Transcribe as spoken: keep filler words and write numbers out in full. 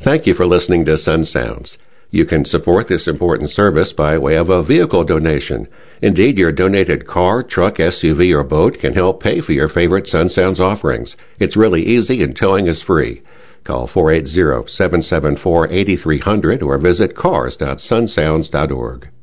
Thank you for listening to Sun Sounds. You can support this important service by way of a vehicle donation. Indeed, your donated car, truck, S U V, or boat can help pay for your favorite Sun Sounds offerings. It's really easy and towing is free. Call four eight zero, seven seven four, eight three zero zero or visit cars dot sun sounds dot org.